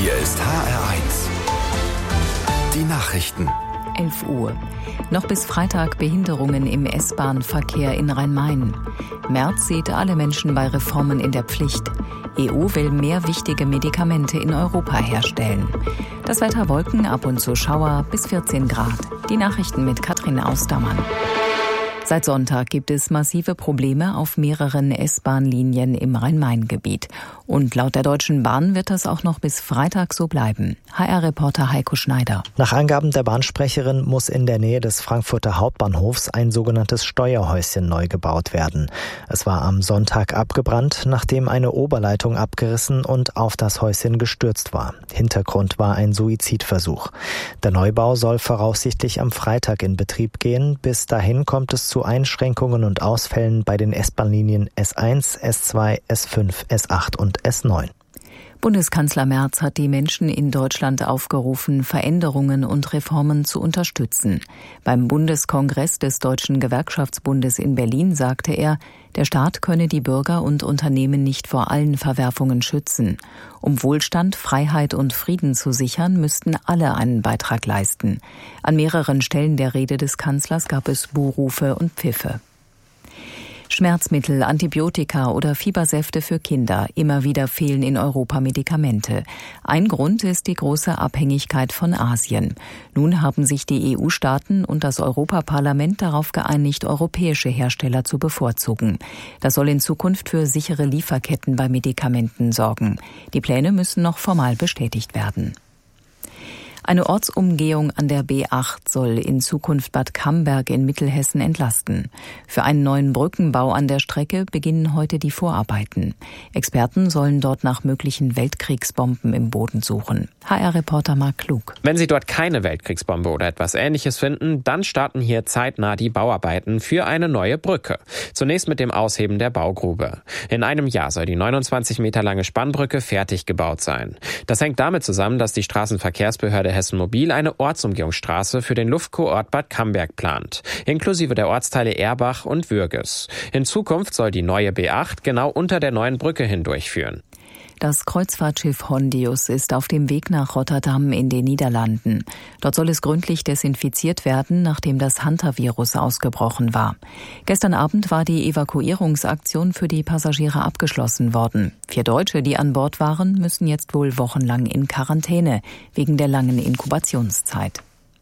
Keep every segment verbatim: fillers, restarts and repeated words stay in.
Hier ist H R eins. Die Nachrichten. elf Uhr. Noch bis Freitag Behinderungen im S-Bahn-Verkehr in Rhein-Main. Merz sieht alle Menschen bei Reformen in der Pflicht. E U will mehr wichtige Medikamente in Europa herstellen. Das Wetter: Wolken, ab und zu Schauer, bis vierzehn Grad. Die Nachrichten mit Katrin Austermann. Seit Sonntag gibt es massive Probleme auf mehreren S-Bahn-Linien im Rhein-Main-Gebiet. Und laut der Deutschen Bahn wird das auch noch bis Freitag so bleiben. H R-Reporter Heiko Schneider. Nach Angaben der Bahnsprecherin muss in der Nähe des Frankfurter Hauptbahnhofs ein sogenanntes Steuerhäuschen neu gebaut werden. Es war am Sonntag abgebrannt, nachdem eine Oberleitung abgerissen und auf das Häuschen gestürzt war. Hintergrund war ein Suizidversuch. Der Neubau soll voraussichtlich am Freitag in Betrieb gehen. Bis dahin kommt es zu Einschränkungen und Ausfällen bei den S-Bahn-Linien S eins, S zwei, S fünf, S acht und S neun. Bundeskanzler Merz hat die Menschen in Deutschland aufgerufen, Veränderungen und Reformen zu unterstützen. Beim Bundeskongress des Deutschen Gewerkschaftsbundes in Berlin sagte er, der Staat könne die Bürger und Unternehmen nicht vor allen Verwerfungen schützen. Um Wohlstand, Freiheit und Frieden zu sichern, müssten alle einen Beitrag leisten. An mehreren Stellen der Rede des Kanzlers gab es Buhrufe und Pfiffe. Schmerzmittel, Antibiotika oder Fiebersäfte für Kinder. Immer wieder fehlen in Europa Medikamente. Ein Grund ist die große Abhängigkeit von Asien. Nun haben sich die E U-Staaten und das Europaparlament darauf geeinigt, europäische Hersteller zu bevorzugen. Das soll in Zukunft für sichere Lieferketten bei Medikamenten sorgen. Die Pläne müssen noch formal bestätigt werden. Eine Ortsumgehung an der B acht soll in Zukunft Bad Camberg in Mittelhessen entlasten. Für einen neuen Brückenbau an der Strecke beginnen heute die Vorarbeiten. Experten sollen dort nach möglichen Weltkriegsbomben im Boden suchen. H R-Reporter Marc Klug. Wenn Sie dort keine Weltkriegsbombe oder etwas Ähnliches finden, dann starten hier zeitnah die Bauarbeiten für eine neue Brücke. Zunächst mit dem Ausheben der Baugrube. In einem Jahr soll die neunundzwanzig Meter lange Spannbrücke fertig gebaut sein. Das hängt damit zusammen, dass die Straßenverkehrsbehörde Hessen Mobil eine Ortsumgehungsstraße für den Luftkurort Bad Camberg plant, inklusive der Ortsteile Erbach und Würges. In Zukunft soll die neue B acht genau unter der neuen Brücke hindurchführen. Das Kreuzfahrtschiff Hondius ist auf dem Weg nach Rotterdam in den Niederlanden. Dort soll es gründlich desinfiziert werden, nachdem das Hantavirus ausgebrochen war. Gestern Abend war die Evakuierungsaktion für die Passagiere abgeschlossen worden. Vier Deutsche, die an Bord waren, müssen jetzt wohl wochenlang in Quarantäne wegen der langen Inkubationszeit.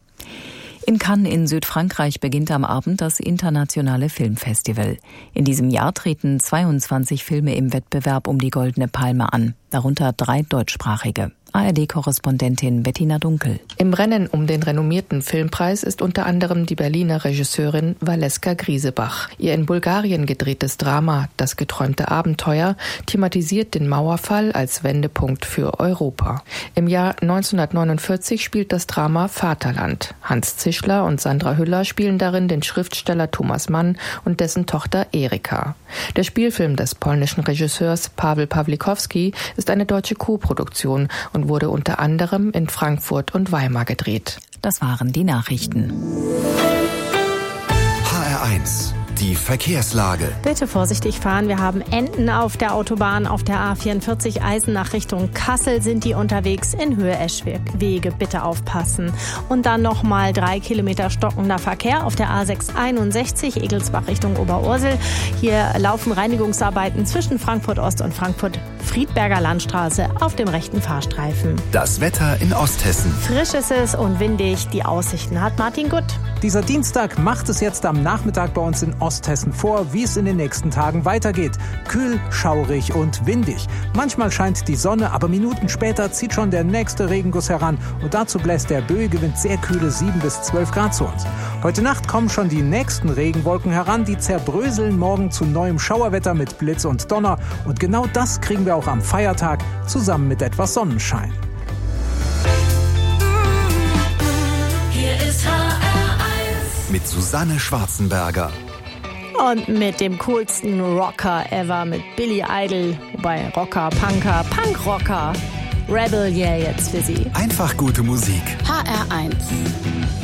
In Cannes in Südfrankreich beginnt am Abend das internationale Filmfestival. In diesem Jahr treten zweiundzwanzig Filme im Wettbewerb um die Goldene Palme an, darunter drei deutschsprachige. A R D-Korrespondentin Bettina Dunkel. Im Rennen um den renommierten Filmpreis ist unter anderem die Berliner Regisseurin Valeska Griesebach. Ihr in Bulgarien gedrehtes Drama Das geträumte Abenteuer thematisiert den Mauerfall als Wendepunkt für Europa. Im Jahr neunzehnhundertneunundvierzig spielt das Drama Vaterland. Hans Zischler und Sandra Hüller spielen darin den Schriftsteller Thomas Mann und dessen Tochter Erika. Der Spielfilm des polnischen Regisseurs Paweł Pawlikowski ist eine deutsche Co-Produktion und wurde unter anderem in Frankfurt und Weimar gedreht. Das waren die Nachrichten. H R eins. Die Verkehrslage. Bitte vorsichtig fahren. Wir haben Enten auf der Autobahn. Auf der A vierundvierzig Eisenach Richtung Kassel sind die unterwegs in Höhe Eschwege. Bitte aufpassen. Und dann nochmal drei Kilometer stockender Verkehr auf der A sechshunderteinundsechzig Egelsbach Richtung Oberursel. Hier laufen Reinigungsarbeiten zwischen Frankfurt Ost und Frankfurt Friedberger Landstraße auf dem rechten Fahrstreifen. Das Wetter in Osthessen. Frisch ist es und windig. Die Aussichten hat Martin Gutt. Dieser Dienstag macht es jetzt am Nachmittag bei uns in Osthessen vor, wie es in den nächsten Tagen weitergeht. Kühl, schaurig und windig. Manchmal scheint die Sonne, aber Minuten später zieht schon der nächste Regenguss heran und dazu bläst der böige Wind sehr kühle sieben bis zwölf Grad zu uns. Heute Nacht kommen schon die nächsten Regenwolken heran, die zerbröseln morgen zu neuem Schauerwetter mit Blitz und Donner und genau das kriegen wir auch am Feiertag zusammen mit etwas Sonnenschein. Hier ist H R eins mit Susanne Schwarzenberger. Und mit dem coolsten Rocker ever, mit Billy Idol, wobei Rocker, Punker, Punkrocker, Rebel, yeah, jetzt für Sie. Einfach gute Musik. H R eins.